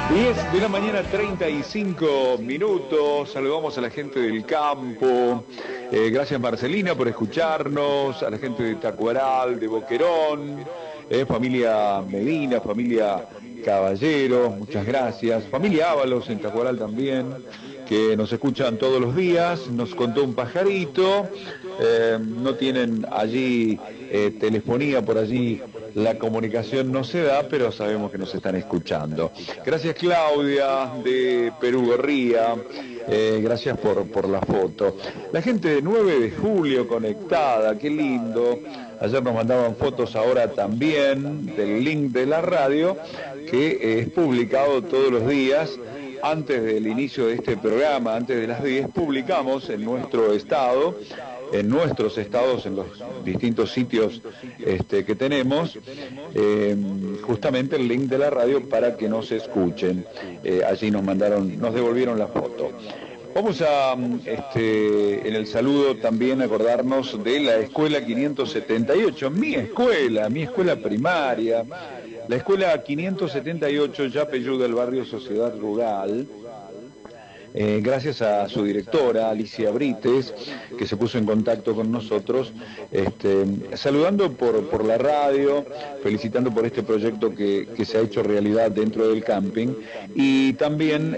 10 de la mañana, 35 minutos. Saludamos a la gente del campo. Gracias, Marcelina, por escucharnos. A la gente de Tacuaral, de Boquerón. Familia Medina, familia Caballero, muchas gracias. Familia Ábalos en Tacuaral también, que nos escuchan todos los días. Nos contó un pajarito. No tienen allí telefonía por allí. La comunicación no se da, pero sabemos que nos están escuchando. Gracias, Claudia de Perú Gorría. Gracias por la foto. La gente de 9 de julio conectada, qué lindo. Ayer nos mandaban fotos, ahora también, del link de la radio, que es publicado todos los días. Antes del inicio de este programa, antes de las 10, publicamos en nuestro estado, en nuestros estados, en los distintos sitios que tenemos, justamente el link de la radio para que nos escuchen. Allí nos devolvieron la foto. Vamos a, en el saludo también acordarnos de la escuela 578, mi escuela primaria, la escuela 578 Yapeyú del barrio Sociedad Rural. Gracias a su directora, Alicia Brites, que se puso en contacto con nosotros, saludando por la radio, felicitando por este proyecto que se ha hecho realidad dentro del camping, y también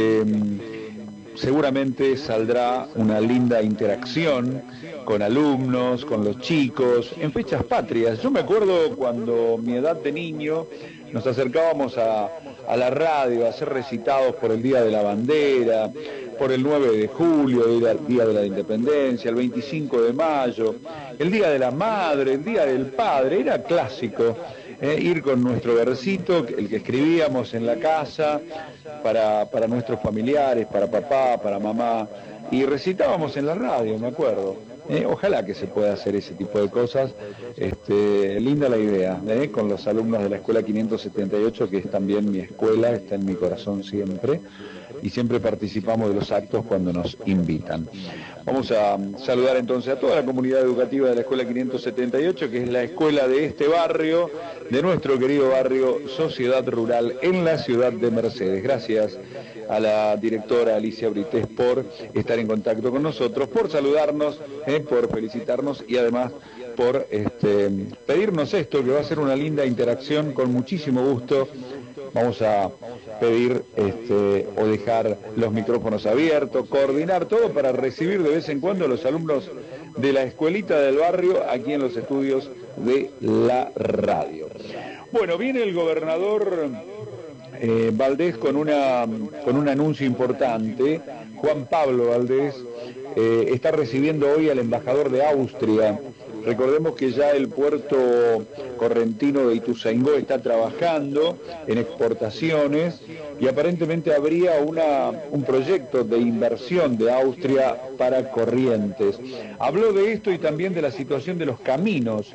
seguramente saldrá una linda interacción con alumnos, con los chicos, en fechas patrias. Yo me acuerdo cuando mi edad de niño nos acercábamos a la radio a hacer recitados por el Día de la Bandera, por el 9 de julio, el Día de la Independencia, el 25 de mayo, el Día de la Madre, el Día del Padre. Era clásico ir con nuestro versito, el que escribíamos en la casa, para nuestros familiares, para papá, para mamá, y recitábamos en la radio, me acuerdo. Ojalá que se pueda hacer ese tipo de cosas. Linda la idea, con los alumnos de la escuela 578, que es también mi escuela, está en mi corazón siempre, y siempre participamos de los actos cuando nos invitan. Vamos a saludar entonces a toda la comunidad educativa de la escuela 578, que es la escuela de este barrio, de nuestro querido barrio Sociedad Rural en la ciudad de Mercedes. Gracias a la directora Alicia Brites por estar en contacto con nosotros, por saludarnos, por felicitarnos y además por pedirnos esto, que va a ser una linda interacción. Con muchísimo gusto vamos a pedir o dejar los micrófonos abiertos, coordinar todo para recibir de vez en cuando a los alumnos de la escuelita del barrio aquí en los estudios de la radio. Bueno, viene el gobernador Valdés con un anuncio importante. Juan Pablo Valdés está recibiendo hoy al embajador de Austria. Recordemos que ya el puerto correntino de Ituzaingó está trabajando en exportaciones y aparentemente habría un proyecto de inversión de Austria para Corrientes. Habló de esto y también de la situación de los caminos.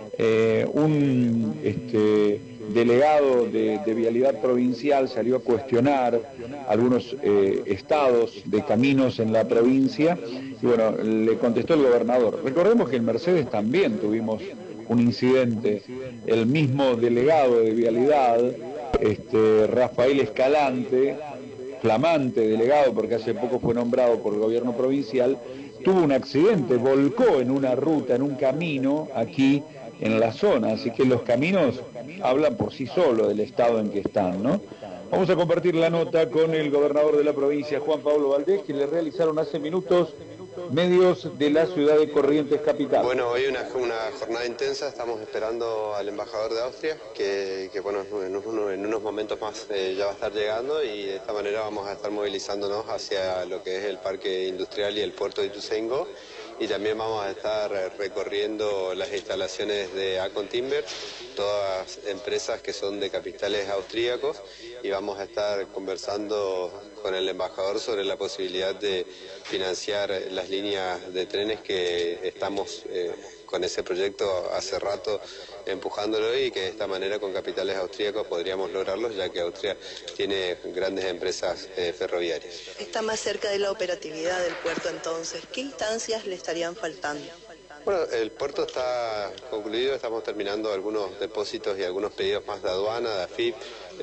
Un delegado de Vialidad Provincial salió a cuestionar algunos estados de caminos en la provincia y bueno, le contestó el gobernador. Recordemos que en Mercedes también tuvimos un incidente, el mismo delegado de Vialidad, Rafael Escalante, flamante delegado porque hace poco fue nombrado por el gobierno provincial, tuvo un accidente, volcó en una ruta, en un camino aquí en la zona, así que los caminos hablan por sí solos del estado en que están, ¿no? Vamos a compartir la nota con el gobernador de la provincia, Juan Pablo Valdés, que le realizaron hace minutos medios de la ciudad de Corrientes capital. Bueno, hoy una jornada intensa, estamos esperando al embajador de Austria, que bueno, en unos momentos más ya va a estar llegando, y de esta manera vamos a estar movilizándonos hacia lo que es el parque industrial y el puerto de Ituzaingó, y también vamos a estar recorriendo las instalaciones de Acon Timber, todas empresas que son de capitales austríacos, y vamos a estar conversando con el embajador sobre la posibilidad de financiar las líneas de trenes que estamos con ese proyecto hace rato empujándolo, y que de esta manera con capitales austríacos podríamos lograrlos, ya que Austria tiene grandes empresas ferroviarias. Está más cerca de la operatividad del puerto entonces. ¿Qué instancias le estarían faltando? Bueno, el puerto está concluido, estamos terminando algunos depósitos y algunos pedidos más de aduana, de AFIP,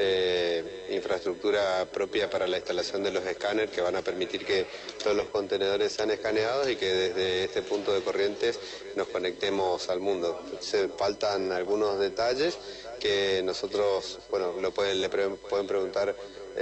infraestructura propia para la instalación de los escáneres que van a permitir que todos los contenedores sean escaneados y que desde este punto de Corrientes nos conectemos al mundo. Faltan algunos detalles que nosotros, bueno, le pueden preguntar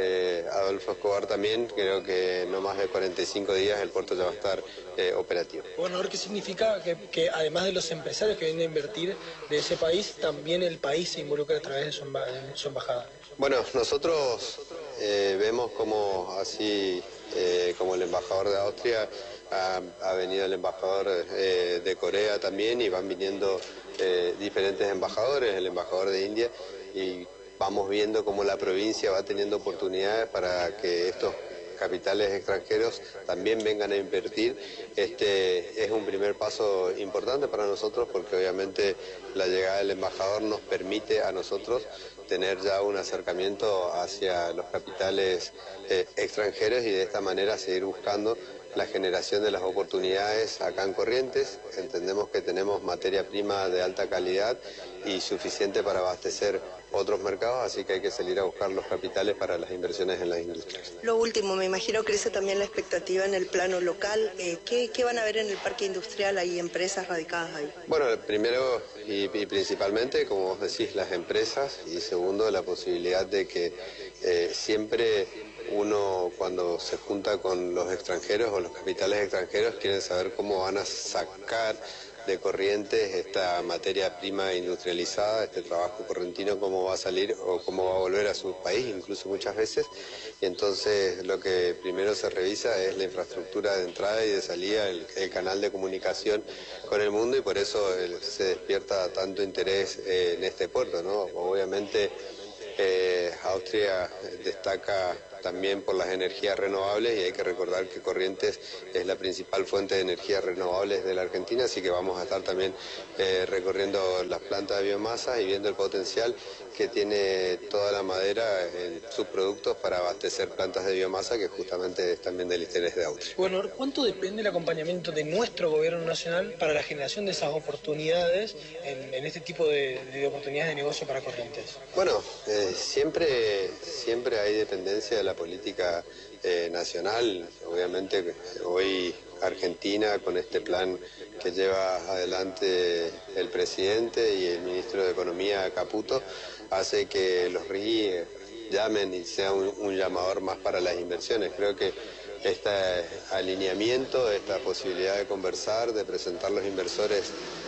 a Adolfo Escobar también. Creo que no más de 45 días el puerto ya va a estar operativo. Bueno, ¿qué significa que además de los empresarios que vienen a invertir de ese país, también el país se involucra a través de su embajada? Bueno, nosotros vemos como así, como el embajador de Austria, ha venido el embajador de Corea también, y van viniendo diferentes embajadores, el embajador de India, y vamos viendo cómo la provincia va teniendo oportunidades para que estos capitales extranjeros también vengan a invertir. Este es un primer paso importante para nosotros, porque obviamente la llegada del embajador nos permite a nosotros tener ya un acercamiento hacia los capitales extranjeros, y de esta manera seguir buscando la generación de las oportunidades acá en Corrientes. Entendemos que tenemos materia prima de alta calidad y suficiente para abastecer otros mercados, así que hay que salir a buscar los capitales para las inversiones en las industrias. Lo último, me imagino crece también la expectativa en el plano local. ¿Qué van a ver en el parque industrial? ¿Hay empresas radicadas ahí? Bueno, primero y principalmente, como vos decís, las empresas, y segundo, la posibilidad de que siempre uno, cuando se junta con los extranjeros o los capitales extranjeros, quieren saber cómo van a sacar de Corrientes esta materia prima industrializada, este trabajo correntino, cómo va a salir o cómo va a volver a su país, incluso muchas veces. Y entonces lo que primero se revisa es la infraestructura de entrada y de salida, el canal de comunicación con el mundo, y por eso se despierta tanto interés en este puerto, ¿no? Obviamente Austria destaca también por las energías renovables, y hay que recordar que Corrientes es la principal fuente de energías renovables de la Argentina, así que vamos a estar también recorriendo las plantas de biomasa y viendo el potencial que tiene toda la madera en sus productos para abastecer plantas de biomasa, que justamente es también del interés de Austria. Bueno, ¿cuánto depende el acompañamiento de nuestro gobierno nacional para la generación de esas oportunidades en este tipo de oportunidades de negocio para Corrientes? Bueno, siempre hay dependencia de la política nacional. Obviamente hoy Argentina, con este plan que lleva adelante el presidente y el ministro de Economía, Caputo, hace que los RI llamen y sea un llamador más para las inversiones. Creo que este alineamiento, esta posibilidad de conversar, de presentar los inversores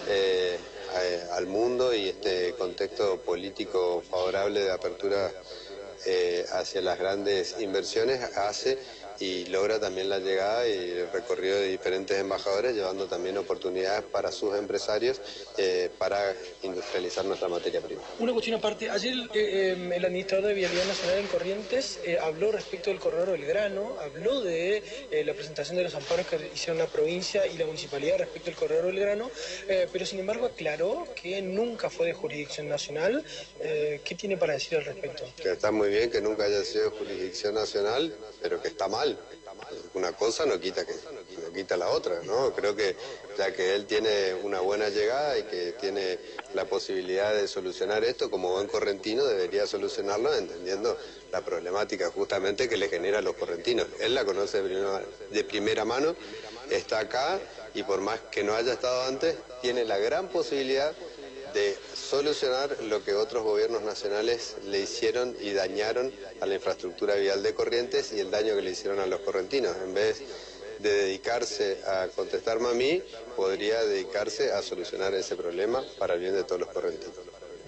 al mundo, y este contexto político favorable de apertura hacia las grandes inversiones, hace y logra también la llegada y el recorrido de diferentes embajadores, llevando también oportunidades para sus empresarios para industrializar nuestra materia prima. Una cuestión aparte, ayer el administrador de Vialidad Nacional en Corrientes habló respecto del corredor del grano, habló de la presentación de los amparos que hicieron la provincia y la municipalidad respecto al corredor del grano, pero sin embargo aclaró que nunca fue de jurisdicción nacional. ¿Qué tiene para decir al respecto? Que está muy bien que nunca haya sido de jurisdicción nacional, pero que está mal. Una cosa no quita la otra, ¿no? Creo que ya que él tiene una buena llegada y que tiene la posibilidad de solucionar esto, como buen correntino debería solucionarlo, entendiendo la problemática justamente que le genera a los correntinos. Él la conoce de primera mano, está acá, y por más que no haya estado antes, tiene la gran posibilidad de solucionar lo que otros gobiernos nacionales le hicieron y dañaron a la infraestructura vial de Corrientes, y el daño que le hicieron a los correntinos. En vez de dedicarse a contestarme a mí, podría dedicarse a solucionar ese problema para el bien de todos los correntinos.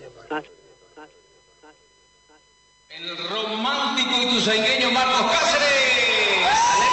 El romántico y tusaigueño Marcos Cáceres.